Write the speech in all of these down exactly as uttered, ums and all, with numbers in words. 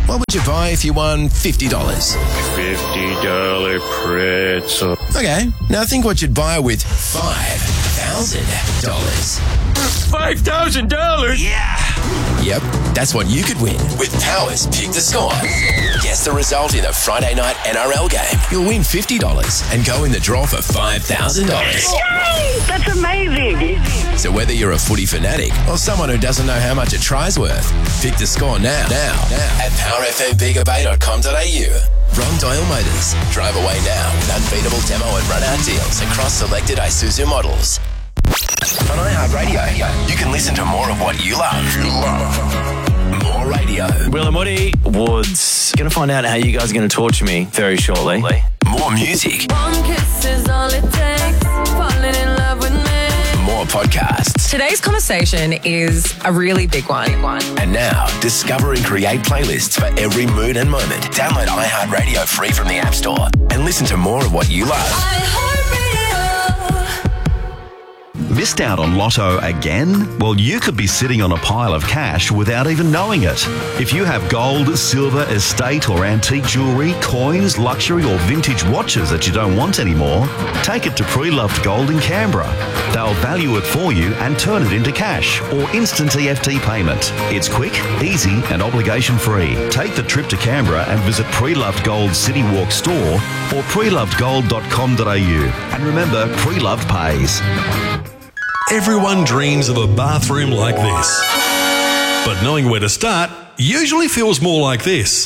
What would you buy if you won fifty dollars? fifty dollar pretzel. Okay, now think what you'd buy with five thousand dollars. five thousand dollars? Yeah! Yep, that's what you could win with Power's Pick the Score. Guess the result in a Friday night N R L game. You'll win fifty dollars and go in the draw for five thousand dollars. Yay! That's amazing! So whether you're a footy fanatic or someone who doesn't know how much a try's worth, pick the score now, now, now at power f m bega bay dot com dot a u. Ron Doyle Motors. Drive away now with unbeatable demo and run-out deals across selected Isuzu models. On iHeartRadio, you can listen to more of what you love. You love. More radio. Will and Woody Woods. Going to find out how you guys are going to torture me very shortly. More music. One kiss is all it takes. Falling in love with me. More podcasts. Today's conversation is a really big one. And now, discover and create playlists for every mood and moment. Download iHeartRadio free from the App Store and listen to more of what you love. Missed out on Lotto again? Well, you could be sitting on a pile of cash without even knowing it. If you have gold, silver, estate or antique jewellery, coins, luxury or vintage watches that you don't want anymore, take it to Pre-Loved Gold in Canberra. They'll value it for you and turn it into cash or instant E F T payment. It's quick, easy and obligation-free. Take the trip to Canberra and visit Pre-Loved Gold City Walk store or pre loved gold dot com dot a u. And remember, Pre-Loved pays. Everyone dreams of a bathroom like this. But knowing where to start usually feels more like this.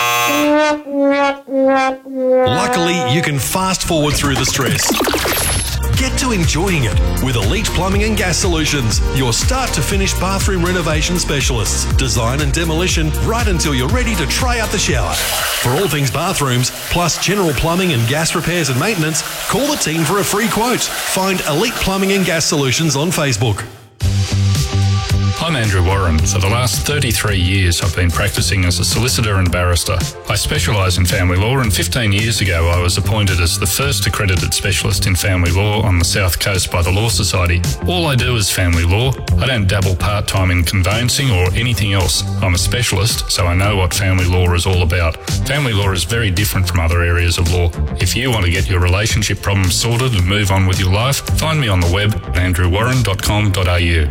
Luckily, you can fast forward through the stress. Get to enjoying it with Elite Plumbing and Gas Solutions, your start-to-finish bathroom renovation specialists. Design and demolition right until you're ready to try out the shower. For all things bathrooms, plus general plumbing and gas repairs and maintenance, call the team for a free quote. Find Elite Plumbing and Gas Solutions on Facebook. I'm Andrew Warren. For the last thirty-three years, I've been practicing as a solicitor and barrister. I specialise in family law, and fifteen years ago I was appointed as the first accredited specialist in family law on the South Coast by the Law Society. All I do is family law. I don't dabble part-time in conveyancing or anything else. I'm a specialist, so I know what family law is all about. Family law is very different from other areas of law. If you want to get your relationship problems sorted and move on with your life, find me on the web at andrew warren dot com dot a u.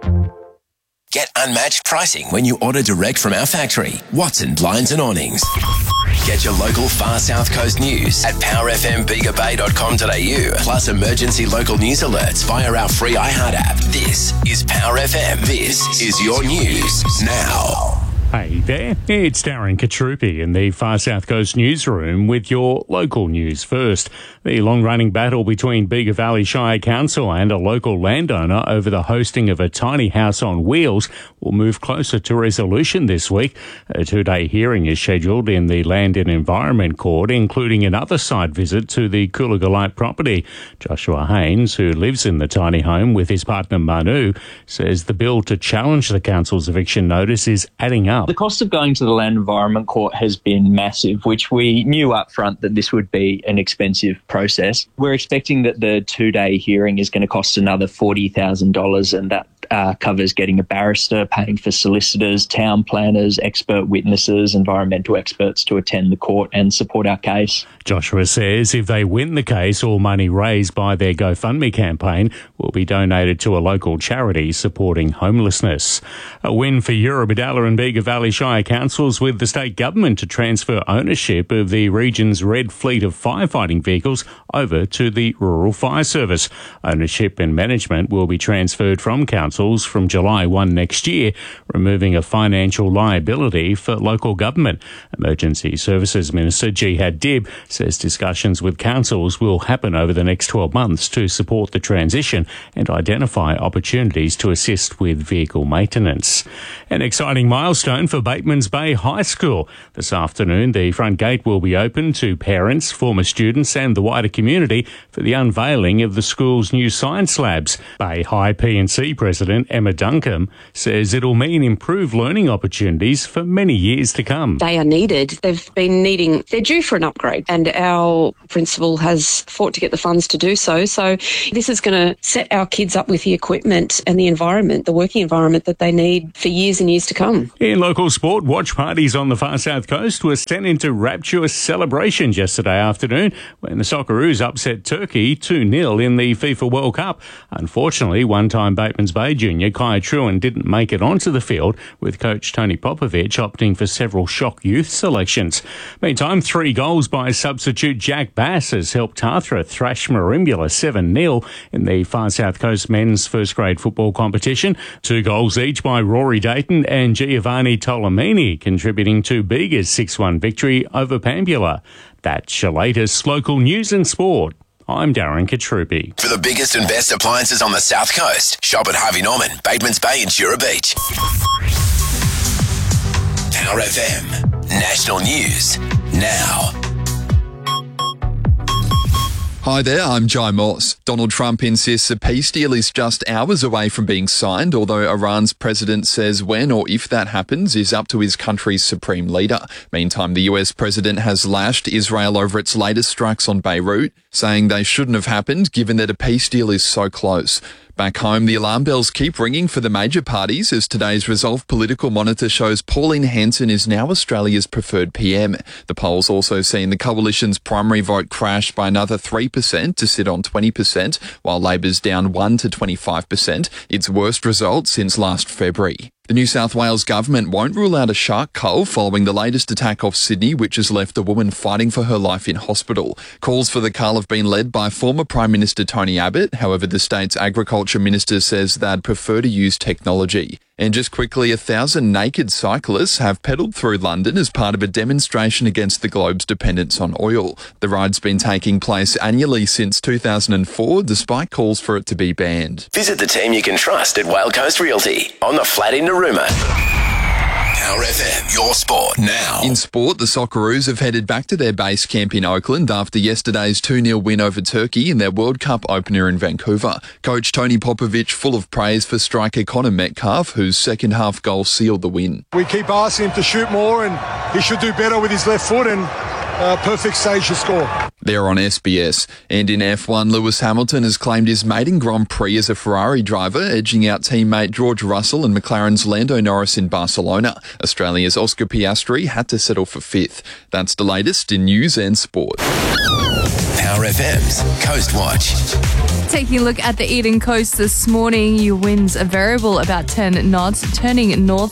Get unmatched pricing when you order direct from our factory, Watson Blinds and Awnings. Get your local Far South Coast news at power f m bega bay dot com dot a u, plus emergency local news alerts via our free iHeart app. This is Power F M. This is your news now. Hey there, it's Darren Katrupi in the Far South Coast newsroom with your local news first. The long-running battle between Bega Valley Shire Council and a local landowner over the hosting of a tiny house on wheels will move closer to resolution this week. A two-day hearing is scheduled in the Land and Environment Court, including another site visit to the Coolagolite property. Joshua Haynes, who lives in the tiny home with his partner Manu, says the bill to challenge the council's eviction notice is adding up. The cost of going to the Land Environment Court has been massive, which we knew up front that this would be an expensive process. We're expecting that the two-day hearing is going to cost another forty thousand dollars, and that uh, covers getting a barrister, paying for solicitors, town planners, expert witnesses, environmental experts to attend the court and support our case. Joshua says if they win the case, all money raised by their GoFundMe campaign will be donated to a local charity supporting homelessness. A win for Eurobodalla and Bega Valley Shire councils, with the state government to transfer ownership of the region's red fleet of firefighting vehicles over to the Rural Fire Service. Ownership and management will be transferred from councils from July first next year, removing a financial liability for local government. Emergency Services Minister Jihad Dib says discussions with councils will happen over the next twelve months to support the transition and identify opportunities to assist with vehicle maintenance. An exciting milestone for Batemans Bay High School. This afternoon, the front gate will be open to parents, former students and the wider community for the unveiling of the school's new science labs. Bay High P and C President President Emma Duncombe says it'll mean improved learning opportunities for many years to come. They are needed. They've been needing, they're due for an upgrade, and our principal has fought to get the funds to do so. So this is going to set our kids up with the equipment and the environment, the working environment that they need for years and years to come. In local sport, watch parties on the far south coast were sent into rapturous celebrations yesterday afternoon when the Socceroos upset Turkey two nil in the FIFA World Cup. Unfortunately, one-time Batemans Bay junior Kai Trewin didn't make it onto the field, with coach Tony Popovich opting for several shock youth selections. Meantime, three goals by substitute Jack Bass has helped Tathra thrash Merimbula seven nil in the far south coast men's first-grade football competition. Two goals each by Rory Dayton and Giovanni Tolomini, contributing to Bega's six one victory over Pambula. That's your latest local news and sport. I'm Darren Katrupi. For the biggest and best appliances on the South Coast, shop at Harvey Norman, Batemans Bay and Jura Beach. Power F M. National News. Now. Hi there, I'm Jai Moss. Donald Trump insists a peace deal is just hours away from being signed, although Iran's president says when or if that happens is up to his country's supreme leader. Meantime, the U S president has lashed Israel over its latest strikes on Beirut, saying they shouldn't have happened given that a peace deal is so close. Back home, the alarm bells keep ringing for the major parties as today's Resolve Political Monitor shows Pauline Hanson is now Australia's preferred P M. The polls also seen the coalition's primary vote crash by another three percent to sit on twenty percent, while Labor's down one to twenty-five percent, its worst result since last February. The New South Wales government won't rule out a shark cull following the latest attack off Sydney, which has left a woman fighting for her life in hospital. Calls for the cull have been led by former Prime Minister Tony Abbott. However, the state's agriculture minister says they'd prefer to use technology. And just quickly, a thousand naked cyclists have pedalled through London as part of a demonstration against the globe's dependence on oil. The ride's been taking place annually since two thousand four, despite calls for it to be banned. Visit the team you can trust at Whale Coast Realty on the flat in Narooma. Power F M, your sport now. In sport, the Socceroos have headed back to their base camp in Oakland after yesterday's two nil win over Turkey in their World Cup opener in Vancouver. Coach Tony Popovich full of praise for striker Connor Metcalf, whose second half goal sealed the win. We keep asking him to shoot more and he should do better with his left foot, and uh, perfect stage to score. They're on S B S. And in F one, Lewis Hamilton has claimed his maiden Grand Prix as a Ferrari driver, edging out teammate George Russell and McLaren's Lando Norris in Barcelona. Australia's Oscar Piastri had to settle for fifth. That's the latest in news and sport. Power F M's Coast Watch. Taking a look at the Eden Coast this morning, your winds are variable about ten knots, turning north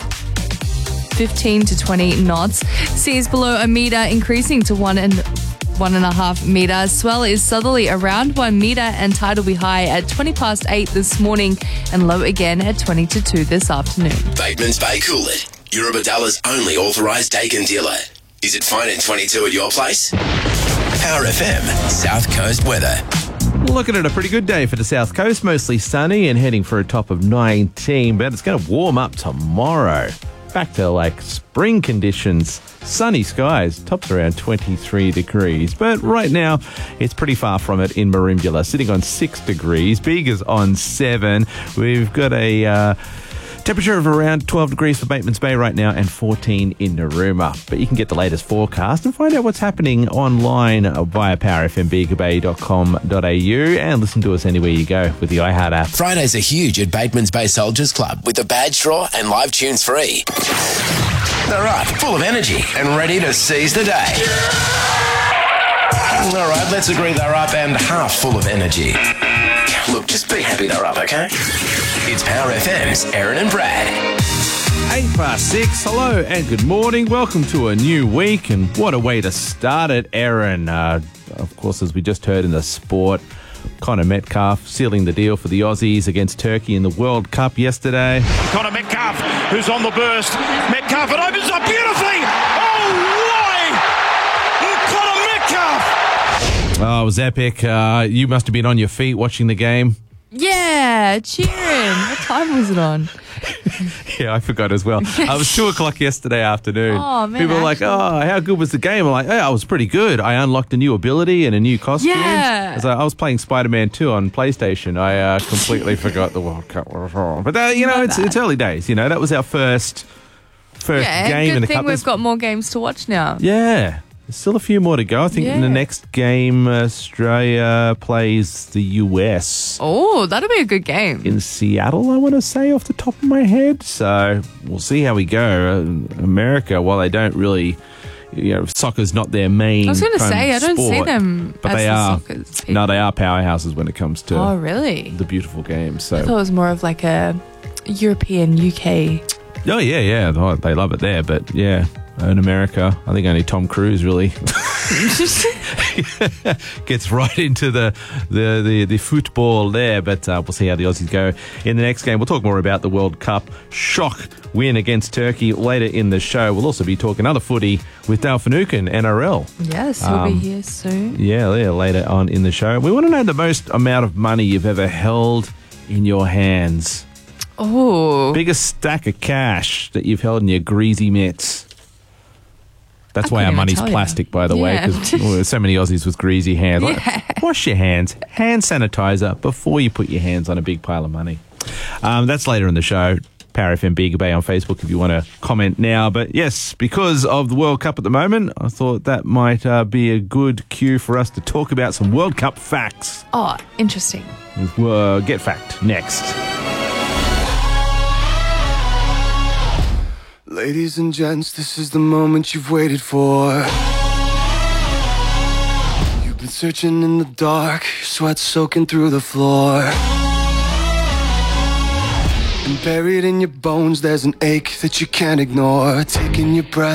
fifteen to twenty knots. Seas below a metre, increasing to one and one and a half metre. Swell is southerly around one metre, and tide will be high at twenty past eight this morning and low again at twenty to two this afternoon. Batemans Bay Coolid, Eurobadalla's only authorised Dakin dealer. Is it fine in twenty-two at your place? Power F M, South Coast weather. Looking at a pretty good day for the South Coast, mostly sunny and heading for a top of nineteen, but it's going to warm up tomorrow. Back to like spring conditions, sunny skies, tops around twenty-three degrees. But right now, it's pretty far from it in Merimbula, sitting on six degrees. Bega's on seven. We've got a uh, temperature of around twelve degrees for Batemans Bay right now and fourteen in Narooma. But you can get the latest forecast and find out what's happening online via power f m bega bay dot com dot a u and listen to us anywhere you go with the iHeart app. Fridays are huge at Batemans Bay Soldiers Club with the badge draw and live tunes free. They're up, full of energy and ready to seize the day. All right, let's agree they're up and half full of energy. Look, just be happy they're up, okay? It's Power F M's Aaron and Brad. Eight past six. Hello and good morning. Welcome to a new week, and what a way to start it, Aaron. Uh, of course, as we just heard in the sport, Connor Metcalf sealing the deal for the Aussies against Turkey in the World Cup yesterday. Connor Metcalf, who's on the burst. Metcalf, it opens up beautifully. Oh, why? Connor Metcalf. Oh, it was epic. Uh, you must have been on your feet watching the game. Yeah, cheering. What time was it on? Yeah, I forgot as well. I was two o'clock yesterday afternoon. Oh, man, People were like, actually. oh, how good was the game? I'm like, yeah, I was pretty good. I unlocked a new ability and a new costume. Yeah. As I, I was playing Spider-Man two on PlayStation. I uh, completely forgot the World Cup was on. But, uh, you know, Not it's, bad. it's early days. You know, that was our first first Yeah, game good in the thing cup. we've There's- got more games to watch now. Yeah. There's still a few more to go. I think in the Yeah. next game, Australia plays the U S. Oh, that'll be a good game. In Seattle, I want to say off the top of my head. So we'll see how we go. Uh, America, while they don't really, you know, soccer's not their main. I was going to kind of say, I don't see sport, them but as they the are. soccer's No, they are powerhouses when it comes to Oh, really? the beautiful game. So I thought it was more of like a European, U K. oh yeah, yeah, oh, they love it there. But yeah, in America, I think only Tom Cruise really gets right into the the, the, the football there. But uh, we'll see how the Aussies go in the next game. We'll talk more about the World Cup shock win against Turkey later in the show. We'll also be talking other footy with Dale Finucane, N R L. Yes, he'll Um, be here soon. Yeah, yeah, later on in the show. We want to know the most amount of money you've ever held in your hands. Oh. Biggest stack of cash that you've held in your greasy mitts. That's I why our couldn't even money's tell you. plastic, by the way, Yeah. because there's so many Aussies with greasy hands. Like, Yeah. wash your hands, hand sanitizer before you put your hands on a big pile of money. Um, that's later in the show. Power F M Bega Bay on Facebook if you want to comment now. But yes, because of the World Cup at the moment, I thought that might uh, be a good cue for us to talk about some World Cup facts. Oh, interesting. With uh, Get Fact next. Ladies and gents, this is the moment you've waited for. You've been searching in the dark, your sweat soaking through the floor. And buried in your bones, there's an ache that you can't ignore. Taking your breath